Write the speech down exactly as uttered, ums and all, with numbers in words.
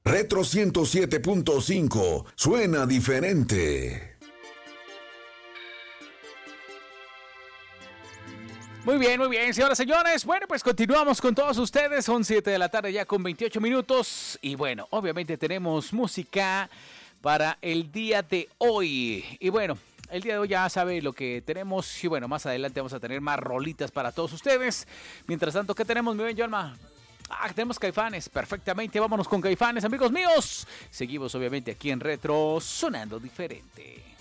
Retro ciento siete punto cinco, suena diferente. Muy bien, muy bien, señoras y señores. Bueno, pues continuamos con todos ustedes. Son siete de la tarde ya con veintiocho minutos. Y bueno, obviamente tenemos música para el día de hoy. Y bueno, el día de hoy ya sabe lo que tenemos. Y bueno, más adelante vamos a tener más rolitas para todos ustedes. Mientras tanto, ¿qué tenemos, mi bien, Yolma? Ah, tenemos Caifanes, perfectamente. Vámonos con Caifanes, amigos míos. Seguimos obviamente aquí en Retro, sonando diferente.